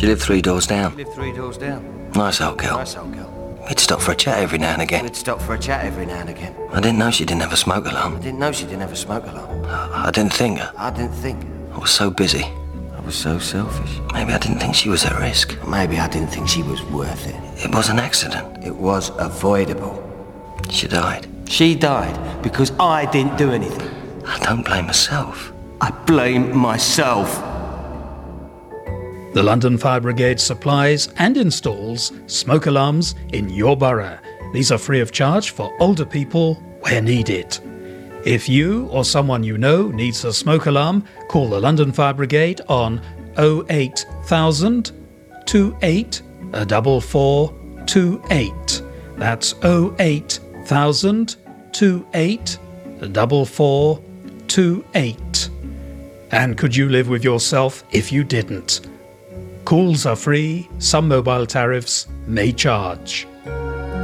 She lived 3 doors down. Lived 3 doors down. Nice old girl. Nice old girl. We'd stop for a chat every now and again. We'd stop for a chat every now and again. I didn't know she didn't have a smoke I alarm. didn't know she didn't have a smoke alarm. I didn't think. I didn't think. I was so busy. I was so selfish. Maybe I didn't think she was at risk. Maybe I didn't think she was worth it. It was an accident. It was avoidable. She died. She died because I didn't do anything. I don't blame myself. I blame myself. The London Fire Brigade supplies and installs smoke alarms in your borough. These are free of charge for older people where needed. If you or someone you know needs a smoke alarm, call the London Fire Brigade on 08000 28 4428. That's 08000 28 4428. And could you live with yourself if you didn't? Calls are free, some mobile tariffs may charge.